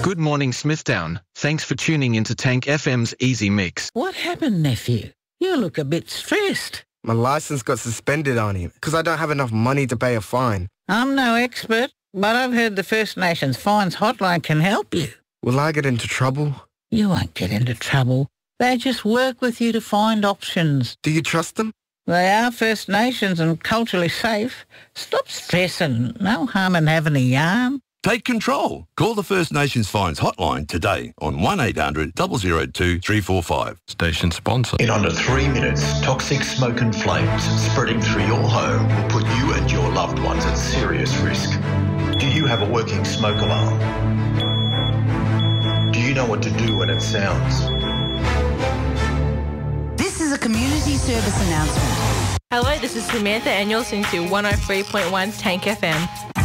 Good morning, Smithtown. Thanks for tuning into Tank FM's Easy Mix. What happened, nephew? You look a bit stressed. My license got suspended on him because I don't have enough money to pay a fine. I'm no expert, but I've heard the First Nations Fines Hotline can help you. Will I get into trouble? You won't get into trouble. They just work with you to find options. Do you trust them? They are First Nations and culturally safe. Stop stressing. No harm in having a yarn. Take control. Call the First Nations Fines Hotline today on 1800 002 345. Station sponsor. In under 3 minutes, toxic smoke and flames spreading through your home will put you and your loved ones at serious risk. Do you have a working smoke alarm? Do you know what to do when it sounds? This is a community service announcement. Hello, this is Samantha and you're listening to 103.1 Tank FM.